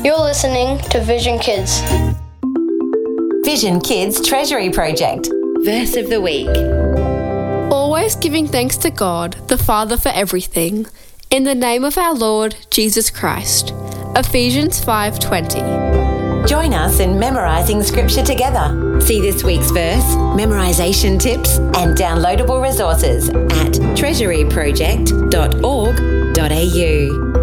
You're listening to Vision Kids. Vision Kids Treasury Project. Verse of the week. Always giving thanks to God, the Father, for everything, in the name of our Lord Jesus Christ. Ephesians 5:20. Join us in memorising Scripture together. See this week's verse, memorisation tips and downloadable resources at treasuryproject.org.au.